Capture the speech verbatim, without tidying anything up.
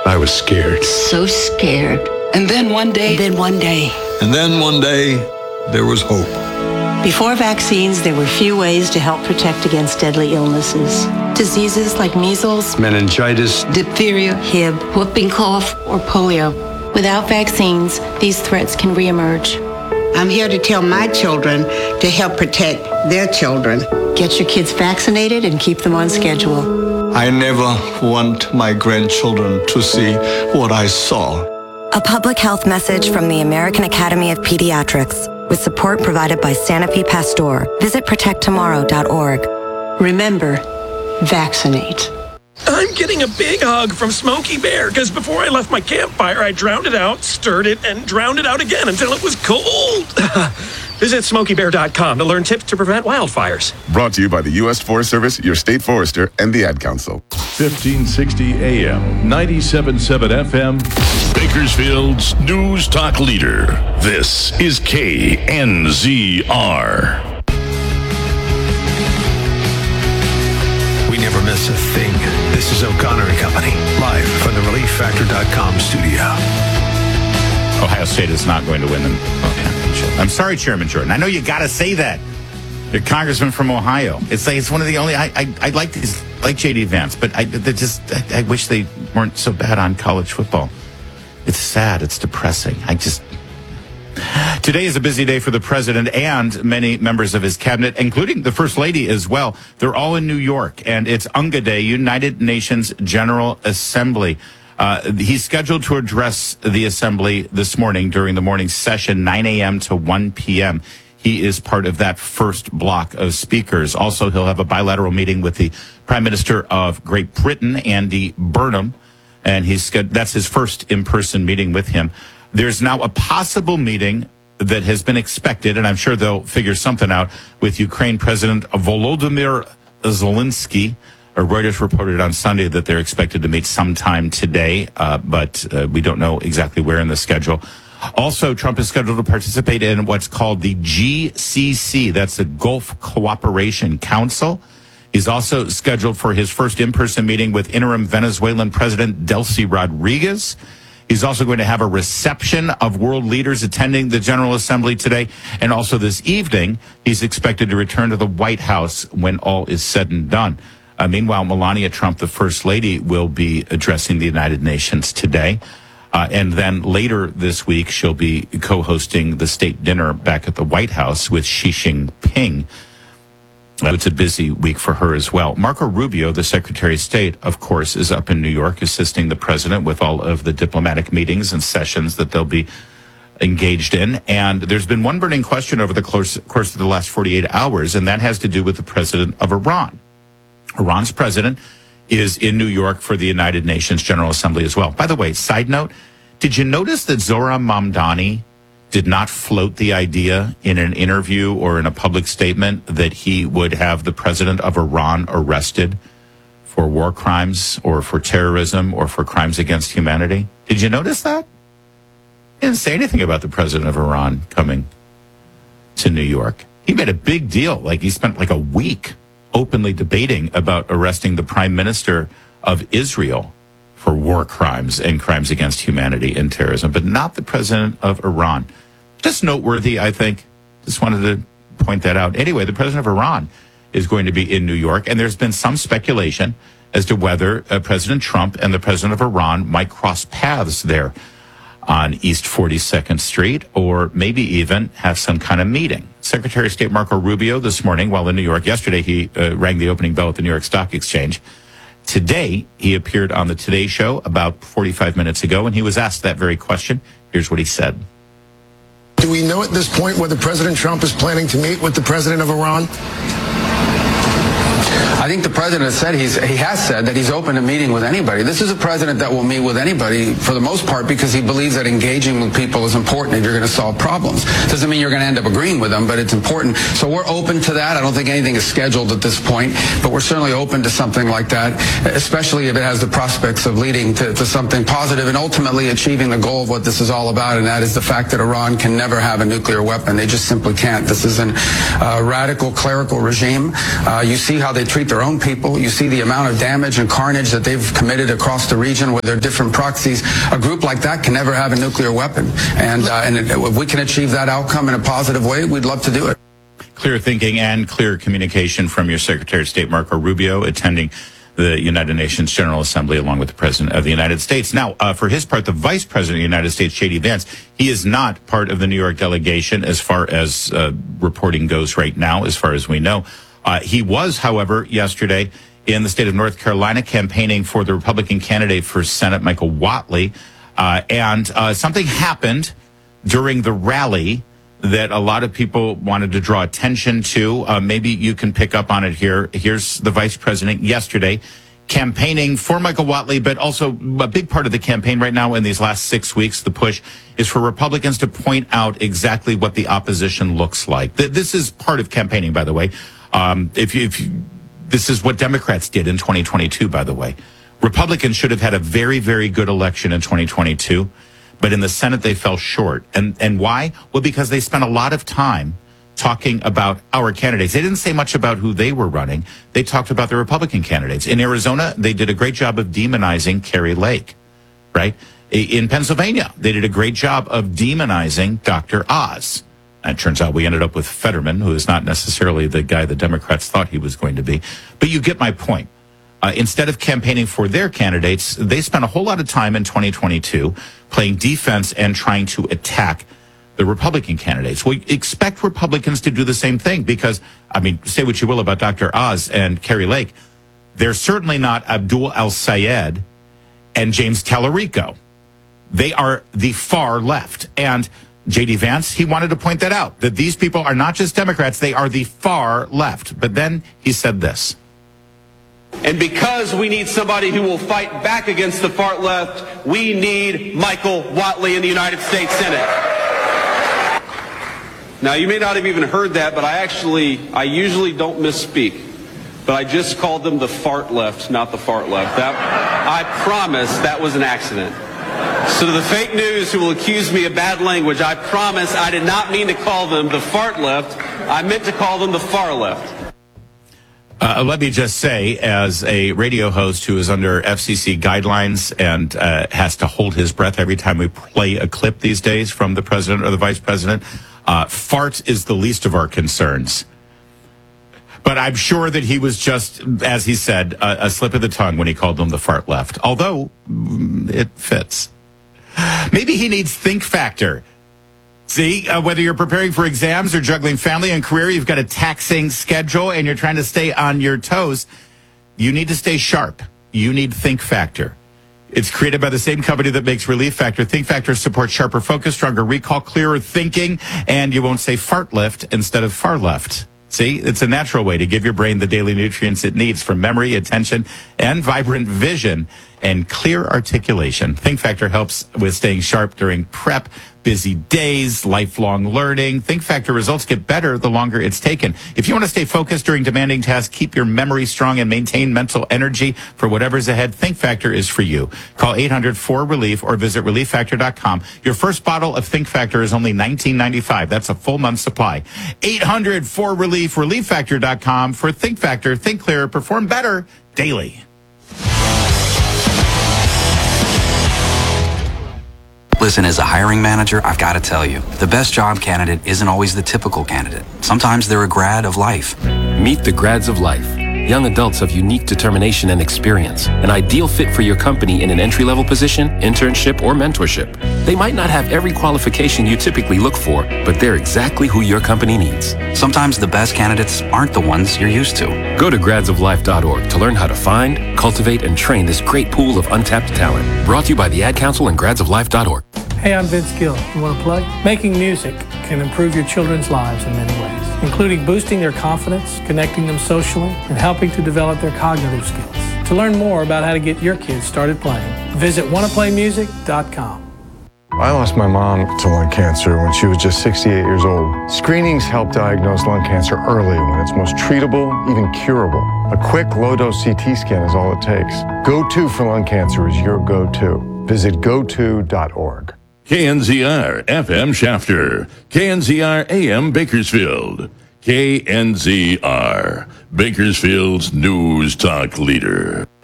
I was scared. So scared. And then one day... And then one day... And then one day, there was hope. Before vaccines, there were few ways to help protect against deadly illnesses. Diseases like measles, meningitis, diphtheria, H I V, whooping cough, or polio. Without vaccines, these threats can reemerge. I'm here to tell my children to help protect their children. Get your kids vaccinated and keep them on schedule. I never want my grandchildren to see what I saw. A public health message from the American Academy of Pediatrics with support provided by Sanofi Pasteur. Visit protect tomorrow dot org. Remember, vaccinate. I'm getting a big hug from Smokey Bear because before I left my campfire, I drowned it out, stirred it, and drowned it out again until it was cold. Visit smokey bear dot com to learn tips to prevent wildfires. Brought to you by the U S Forest Service, your state forester, and the Ad Council. fifteen sixty A M, ninety-seven point seven F M. Bakersfield's News Talk leader. This is K N Z R. We never miss a thing. This is O'Connor and Company, live from the relief factor dot com studio. Ohio State is not going to win the championship. I'm sorry, Chairman Jordan. I know you got to say that. You're congressman from Ohio. It's like it's one of the only. I I, I like these like J D Vance, but I they just I, I wish they weren't so bad on college football. It's sad. It's depressing. I just. Today is a busy day for the president and many members of his cabinet, including the First Lady as well. They're all in New York, and it's UNGA Day, United Nations General Assembly. Uh, he's scheduled to address the assembly this morning during the morning session, nine A M to one P M He is part of that first block of speakers. Also, he'll have a bilateral meeting with the Prime Minister of Great Britain, Andy Burnham, and he's that's his first in-person meeting with him. There's now a possible meeting that has been expected, and I'm sure they'll figure something out, with Ukraine President Volodymyr Zelensky. Reuters reported on Sunday that they're expected to meet sometime today, uh, but uh, we don't know exactly where in the schedule. Also, Trump is scheduled to participate in what's called the G C C. That's the Gulf Cooperation Council. He's also scheduled for his first in-person meeting with interim Venezuelan President Delcy Rodriguez. He's also going to have a reception of world leaders attending the General Assembly today. And also this evening, he's expected to return to the White House when all is said and done. Uh, meanwhile, Melania Trump, the First Lady, will be addressing the United Nations today. Uh, and then later this week, she'll be co-hosting the state dinner back at the White House with Xi Jinping. Uh, it's a busy week for her as well. Marco Rubio, the Secretary of State, of course, is up in New York assisting the president with all of the diplomatic meetings and sessions that they'll be engaged in. And there's been one burning question over the course, course of the last forty-eight hours, and that has to do with the president of Iran. Iran's president is in New York for the United Nations General Assembly as well. By the way, side note, did you notice that Zohran Mamdani did not float the idea in an interview or in a public statement that he would have the president of Iran arrested for war crimes or for terrorism or for crimes against humanity? Did you notice that? He didn't say anything about the president of Iran coming to New York. He made a big deal. Like he spent like a week openly debating about arresting the prime minister of Israel for war crimes and crimes against humanity and terrorism, but not the president of Iran. Just noteworthy, I think. Just wanted to point that out. Anyway, the president of Iran is going to be in New York, and there's been some speculation as to whether uh, President Trump and the president of Iran might cross paths there on East forty-second Street, or maybe even have some kind of meeting. Secretary of State Marco Rubio this morning, while in New York, yesterday he uh, rang the opening bell at the New York Stock Exchange. Today, he appeared on the Today Show about forty-five minutes ago, and he was asked that very question. Here's what he said. Do we know at this point whether President Trump is planning to meet with the president of Iran? I think the president has said he's he has said that he's open to meeting with anybody. This is a president that will meet with anybody for the most part because he believes that engaging with people is important if you're going to solve problems. Doesn't mean you're going to end up agreeing with them, but it's important. So we're open to that. I don't think anything is scheduled at this point, but we're certainly open to something like that, especially if it has the prospects of leading to, to something positive and ultimately achieving the goal of what this is all about, and that is the fact that Iran can never have a nuclear weapon. They just simply can't. This is a uh, radical clerical regime. Uh, you see how they treat their own people. You see the amount of damage and carnage that they've committed across the region with their different proxies. A group like that can never have a nuclear weapon. And, uh, and if we can achieve that outcome in a positive way, we'd love to do it. Clear thinking and clear communication from your Secretary of State, Marco Rubio, attending the United Nations General Assembly along with the President of the United States. Now, uh, for his part, the Vice President of the United States, J D Vance, he is not part of the New York delegation as far as uh, reporting goes right now, as far as we know. Uh, he was, however, yesterday in the state of North Carolina campaigning for the Republican candidate for Senate, Michael Whatley. Uh, and uh, something happened during the rally that a lot of people wanted to draw attention to. Uh, maybe you can pick up on it here. Here's the vice president yesterday campaigning for Michael Whatley, but also a big part of the campaign right now in these last six weeks, the push is for Republicans to point out exactly what the opposition looks like. This is part of campaigning, by the way. Um, if you, if you, this is what Democrats did in twenty twenty-two, by the way. Republicans should have had a very, very good election in twenty twenty-two. But in the Senate, they fell short. And and why? Well, because they spent a lot of time talking about our candidates. They didn't say much about who they were running. They talked about the Republican candidates. In Arizona, they did a great job of demonizing Kari Lake, right? In Pennsylvania, they did a great job of demonizing Doctor Oz. And it turns out we ended up with Fetterman, who is not necessarily the guy the Democrats thought he was going to be. But you get my point. Uh, instead of campaigning for their candidates, they spent a whole lot of time in twenty twenty-two playing defense and trying to attack the Republican candidates. We expect Republicans to do the same thing because, I mean, say what you will about Doctor Oz and Kari Lake, they're certainly not Abdul El-Sayed and James Tallarico. They are the far left. And J D Vance, he wanted to point that out, that these people are not just Democrats, they are the far left. But then he said this. And because we need somebody who will fight back against the far left, we need Michael Whatley in the United States Senate. Now, you may not have even heard that, but I actually, I usually don't misspeak. But I just called them the fart left, not the fart left. That, I promise that was an accident. So to the fake news who will accuse me of bad language, I promise I did not mean to call them the fart left. I meant to call them the far left. Uh, let me just say, as a radio host who is under F C C guidelines and uh, has to hold his breath every time we play a clip these days from the president or the vice president, uh, fart is the least of our concerns. But I'm sure that he was just, as he said, a, a slip of the tongue when he called them the fart left, although it fits. Maybe he needs Think Factor. See, uh, whether you're preparing for exams or juggling family and career, you've got a taxing schedule and you're trying to stay on your toes. You need to stay sharp. You need Think Factor. It's created by the same company that makes Relief Factor. Think Factor supports sharper focus, stronger recall, clearer thinking, and you won't say fart left instead of far left. See, it's a natural way to give your brain the daily nutrients it needs for memory, attention, and vibrant vision and clear articulation. Think Factor helps with staying sharp during prep, busy days, lifelong learning. Think Factor results get better the longer it's taken. If you want to stay focused during demanding tasks, keep your memory strong, and maintain mental energy for whatever's ahead, Think Factor is for you. Call eight hundred four relief or visit relief factor dot com. Your first bottle of Think Factor is only nineteen ninety-five. That's a full month's supply. eight hundred four relief, relief factor dot com for Think Factor. Think clearer, perform better daily. Listen, as a hiring manager, I've got to tell you, the best job candidate isn't always the typical candidate. Sometimes they're a grad of life. Meet the grads of life. Young adults of unique determination and experience. An ideal fit for your company in an entry-level position, internship, or mentorship. They might not have every qualification you typically look for, but they're exactly who your company needs. Sometimes the best candidates aren't the ones you're used to. Go to grads of life dot org to learn how to find, cultivate, and train this great pool of untapped talent. Brought to you by the Ad Council and grads of life dot org. Hey, I'm Vince Gill. You want to play? Making music can improve your children's lives in many ways, including boosting their confidence, connecting them socially, and helping to develop their cognitive skills. To learn more about how to get your kids started playing, visit wanna play music dot com. I lost my mom to lung cancer when she was just sixty-eight years old. Screenings help diagnose lung cancer early when it's most treatable, even curable. A quick low-dose C T scan is all it takes. Go to for lung cancer is your go-to. Visit go to dot org. K N Z R F M Shafter, K N Z R A M Bakersfield, K N Z R, Bakersfield's News Talk Leader.